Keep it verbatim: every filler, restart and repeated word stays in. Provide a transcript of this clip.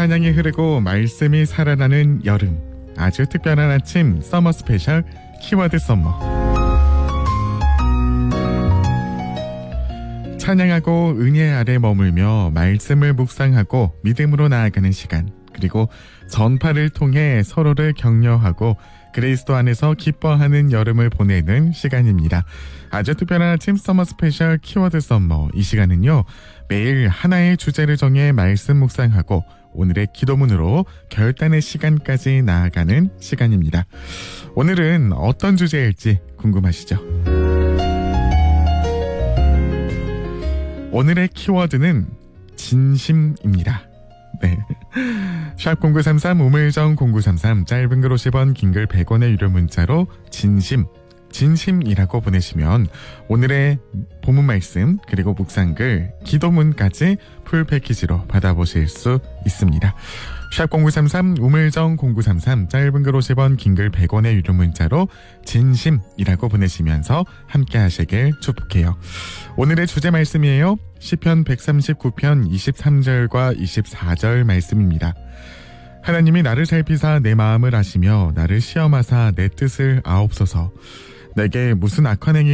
찬양이 흐르고 말씀이 살아나는 여름, 아주 특별한 아침 서머 스페셜 키워드 썸머. 찬양하고 은혜 아래 머물며 말씀을 묵상하고 믿음으로 나아가는 시간, 그리고 전파를 통해 서로를 격려하고 그리스도 안에서 기뻐하는 여름을 보내는 시간입니다. 아주 특별한 아침 서머 스페셜 키워드 썸머. 이 시간은요, 매일 하나의 주제를 정해 말씀 묵상하고 오늘의 기도문으로 결단의 시간까지 나아가는 시간입니다. 오늘은 어떤 주제일지 궁금하시죠? 오늘의 키워드는 진심입니다. 네. 샵 공구삼삼 우물정 공구삼삼, 짧은 글 오십 원, 긴 글 백 원의 유료 문자로 진심, 진심이라고 보내시면 오늘의 본문 말씀 그리고 묵상글, 기도문까지 풀 패키지로 받아보실 수 있습니다. 샵 공구삼삼 우물정 공구삼삼, 짧은 글 오십 원, 긴 글 백 원의 유료 문자로 진심이라고 보내시면서 함께 하시길 축복해요. 오늘의 주제 말씀이에요. 시편 백삼십구 편 이십삼 절과 이십사 절 말씀입니다. 하나님이 나를 살피사 내 마음을 아시며 나를 시험하사 내 뜻을 아옵소서. 내게 무슨 악한 행위